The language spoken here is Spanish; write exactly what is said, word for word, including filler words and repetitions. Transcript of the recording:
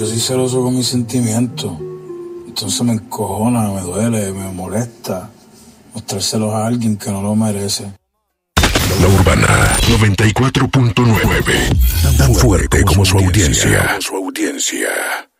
yo soy celoso con mis sentimientos. Entonces me encojona, me duele, me molesta mostrárselos a alguien que no lo merece. La Urbana noventa y cuatro punto nueve. Tan fuerte como su audiencia. Su audiencia.